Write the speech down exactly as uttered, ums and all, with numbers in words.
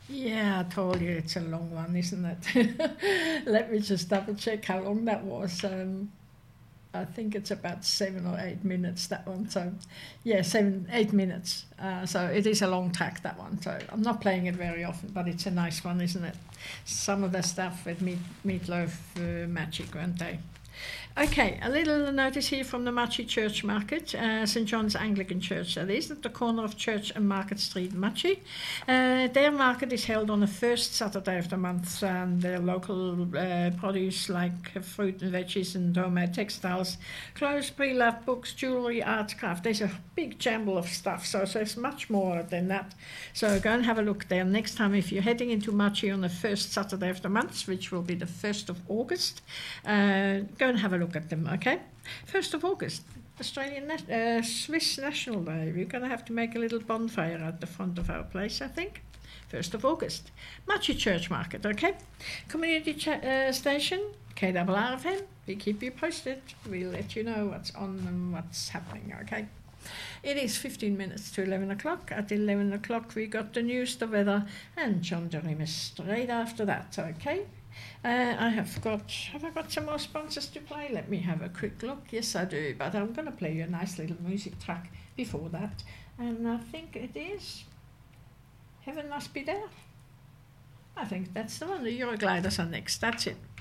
Yeah, I told you it's a long one, isn't it? Let me just double check how long that was. Um, I think it's about seven or eight minutes, that one. So, yeah, seven, eight minutes. Uh, so it is a long track, that one. So I'm not playing it very often, but it's a nice one, isn't it? Some of the stuff with meat, Meatloaf, uh, Magic, weren't they? Okay, a little notice here from the Matchie Church Market, uh, Saint John's Anglican Church, that is, at the corner of Church and Market Street, Matchie. Uh, their market is held on the first Saturday of the month, and their local uh, produce like fruit and veggies and homemade textiles, clothes, pre-loved books, jewellery, arts, craft. There's a big jumble of stuff, so, so there's much more than that. So go and have a look there next time if you're heading into Matchie on the first Saturday of the month, which will be the first of August. Uh, go and have a look at them, okay? first of August, Australian, uh, Swiss National Day. We're going to have to make a little bonfire at the front of our place, I think. first of August. Matchie Church Market, okay? Community cha- uh, station, K R R F M. We keep you posted. We'll let you know what's on and what's happening, okay? It is fifteen minutes to eleven o'clock. At eleven o'clock, we got the news, the weather, and John Dorimus straight after that, okay? Uh, I have got, have I got some more sponsors to play? Let me have a quick look. Yes, I do, but I'm going to play you a nice little music track before that. And I think it is Heaven Must Be There. I think that's the one. The Eurogliders are next. That's it.